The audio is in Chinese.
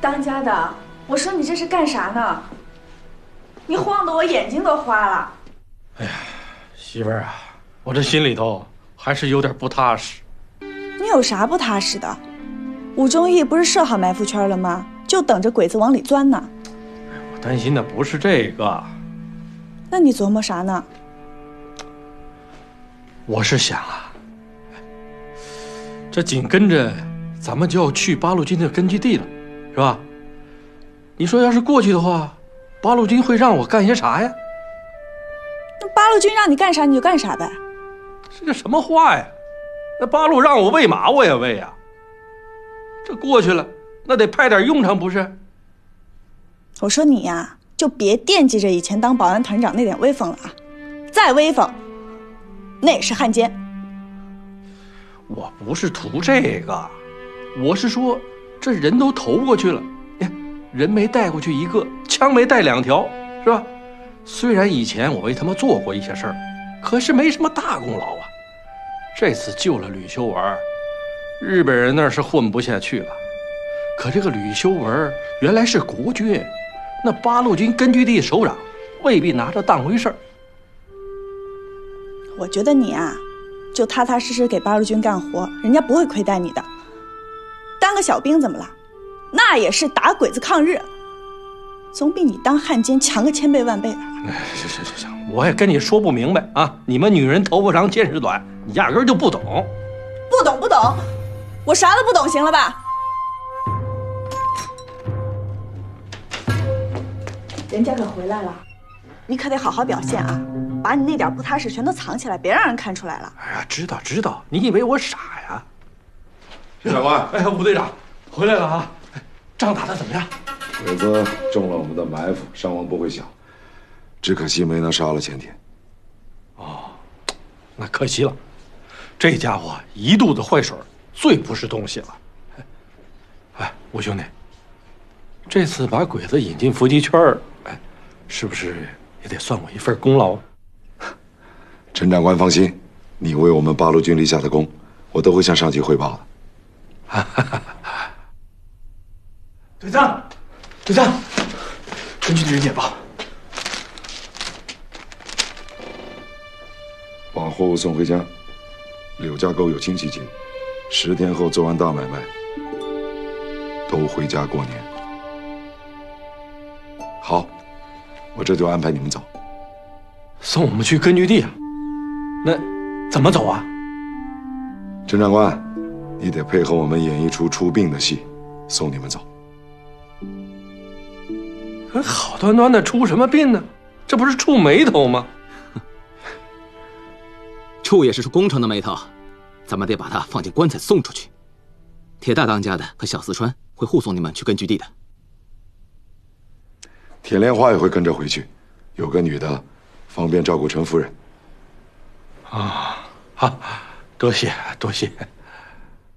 当家的，我说你这是干啥呢？你晃得我眼睛都花了。 哎呀，媳妇儿啊，我这心里头还是有点不踏实。 你有啥不踏实的？武忠义不是设好埋伏圈了吗？就等着鬼子往里钻呢。 我担心的不是这个。 那你琢磨啥呢？ 我是想啊，这紧跟着咱们就要去八路军的根据地了，是吧？你说要是过去的话，八路军会让我干些啥呀？ 那八路军让你干啥你就干啥呗。 这什么话呀？那八路让我喂马我也喂呀。这过去了，那得派点用场不是？ 我说你呀，就别惦记着以前当保安团长那点威风了啊！再威风，那也是汉奸。 我不是图这个，我是说这人都投过去了，人没带过去一个，枪没带2条，是吧？虽然以前我为他们做过一些事儿，可是没什么大功劳啊。这次救了吕修文，日本人那是混不下去了。可这个吕修文原来是国军，那八路军根据地首长未必拿这当回事儿。 我觉得你啊，就踏踏实实给八路军干活，人家不会亏待你的。当个小兵怎么了？那也是打鬼子抗日，总比你当汉奸强个1000倍万倍的。 行，我也跟你说不明白啊！你们女人头发长见识短，你压根儿就不懂。 不懂，我啥都不懂，行了吧？人家可回来了，你可得好好表现啊！把你那点不踏实全都藏起来，别让人看出来了。 哎呀，知道，你以为我傻呀？ 徐长官， 哎呀，吴队长回来了啊！仗打得怎么样？ 鬼子中了我们的埋伏，伤亡不会小，只可惜没能杀了前田。 哦，那可惜了，这家伙一肚子坏水，最不是东西了。哎，吴兄弟，这次把鬼子引进伏击圈，是不是也得算我一份功劳？ 陈长官放心，你为我们八路军立下的功，我都会向上级汇报的。 队长，根据地人简报， 把货物送回家。柳家沟有亲戚进，10天后做完大买卖，都回家过年。好，我这就安排你们走。 送我们去根据地啊？那怎么走啊？ 陈长官，你得配合我们演一出出殡的戏，送你们走。 好端端的出什么殡呢？这不是触眉头吗？ 触也是出工程的眉头，咱们得把它放进棺材送出去。铁大当家的和小四川会护送你们去根据地的。 铁莲花也会跟着回去，有个女的，方便照顾陈夫人。 啊，好，多谢。